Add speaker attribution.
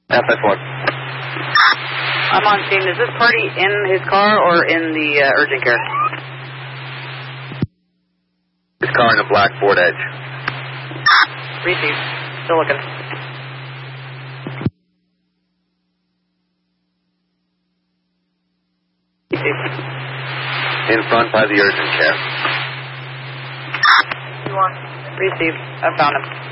Speaker 1: FS1.
Speaker 2: I'm on scene. Is this party in his car or in the urgent care?
Speaker 1: His car in a black Ford Edge.
Speaker 2: Received. Still looking. Received.
Speaker 1: In front by the urgent care.
Speaker 2: Received. I found him.